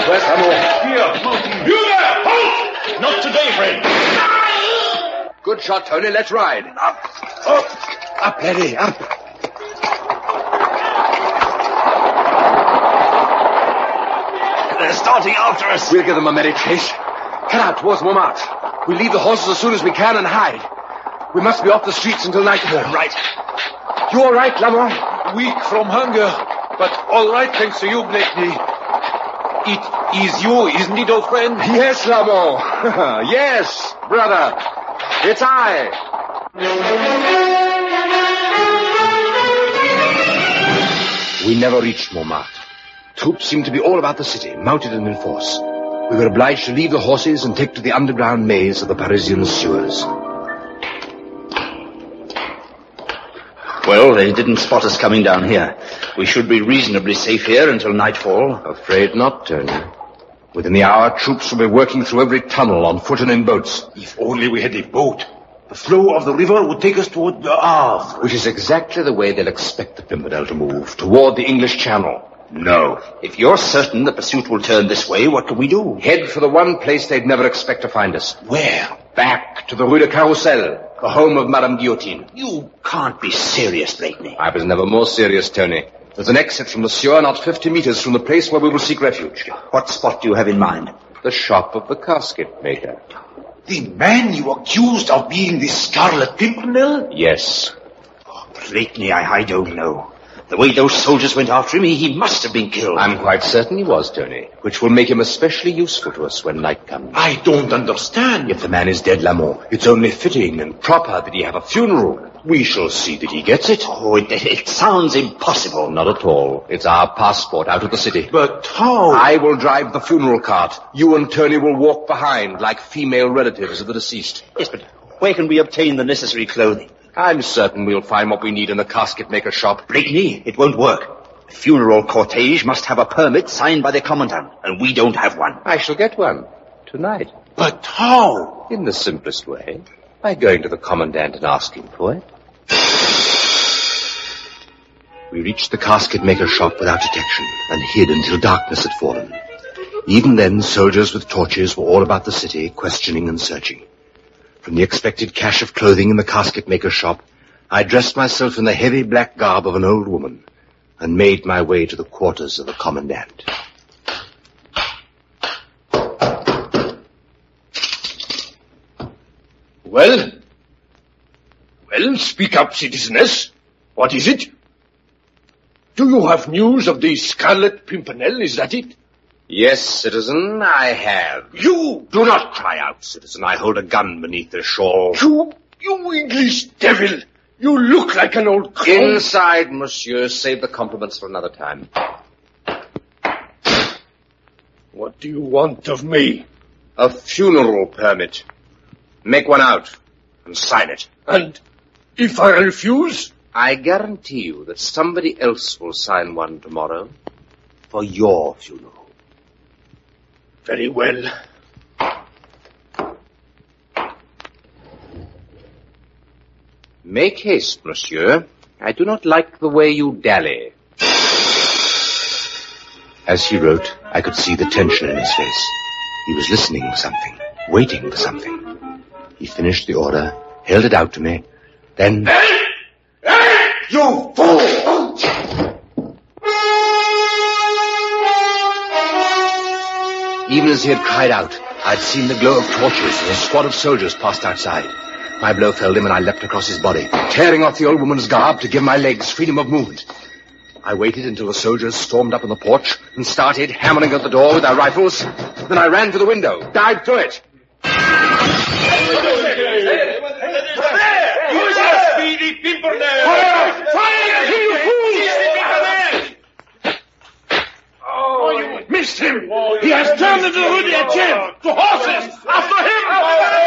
Where's Rameau? Here, mountain. You there! Halt! Not today, friend. Good shot, Tony. Let's ride. Up, Eddie, up. They're starting after us. We'll give them a merry chase. Cut out towards Montmartre. We'll leave the horses as soon as we can and hide. We must be off the streets until nightfall. Right. You all right, Lamont? Weak from hunger, but all right thanks to you, Blakeney. It is you, isn't it, old friend? Yes, Lamont. Yes, brother. It's I. We never reached Montmartre. Troops seemed to be all about the city, mounted and in force. We were obliged to leave the horses and take to the underground maze of the Parisian sewers. Well, they didn't spot us coming down here. We should be reasonably safe here until nightfall. Afraid not, Tony. Within the hour, troops will be working through every tunnel on foot and in boats. If only we had a boat. The flow of the river would take us toward the Havre. Which is exactly the way they'll expect the Pimpernel to move, toward the English Channel. No. If you're certain the pursuit will turn this way, what can we do? Head for the one place they'd never expect to find us. Where? Back to the Rue de Carrousel, the home of Madame Guillotine. You can't be serious, Blakeney. I was never more serious, Tony. There's an exit from the sewer not 50 meters from the place where we will seek refuge. What spot do you have in mind? The shop of the casket maker. The man you accused of being the Scarlet Pimpernel? Yes. Oh, Blakeney, I don't know. The way those soldiers went after him, he must have been killed. I'm quite certain he was, Tony, which will make him especially useful to us when night comes. I don't understand. If the man is dead, Lamont, it's only fitting and proper that he have a funeral. We shall see that he gets it. Oh, it sounds impossible. Not at all. It's our passport out of the city. But how? I will drive the funeral cart. You and Tony will walk behind like female relatives of the deceased. Yes, but where can we obtain the necessary clothing? I'm certain we'll find what we need in the casket maker shop. Blakeney, it won't work. The funeral cortege must have a permit signed by the commandant, and we don't have one. I shall get one. Tonight. But how? In the simplest way. By going to the commandant and asking for it. We reached the casket maker shop without detection and hid until darkness had fallen. Even then, soldiers with torches were all about the city, questioning and searching. From the expected cache of clothing in the casket maker shop, I dressed myself in the heavy black garb of an old woman and made my way to the quarters of the commandant. Well, speak up, citizeness. What is it? Do you have news of the Scarlet Pimpernel, is that it? Yes, citizen, I have. You! Do not cry out, citizen. I hold a gun beneath this shawl. You English devil! You look like an old crone. Inside, monsieur. Save the compliments for another time. What do you want of me? A funeral permit. Make one out and sign it. And if I refuse? I guarantee you that somebody else will sign one tomorrow for your funeral. Very well. Make haste, monsieur. I do not like the way you dally. As he wrote, I could see the tension in his face. He was listening for something, waiting for something. He finished the order, held it out to me, then... Hey! You fool! Even as he had cried out, I'd seen the glow of torches and a squad of soldiers passed outside. My blow felled him and I leapt across his body, tearing off the old woman's garb to give my legs freedom of movement. I waited until the soldiers stormed up on the porch and started hammering at the door with their rifles. Then I ran for the window, dived through it. Speedy Pimpernel! Fire! Fire! You fools! Oh, you missed him! He has turned into the Rue de Etienne! To horses! After him!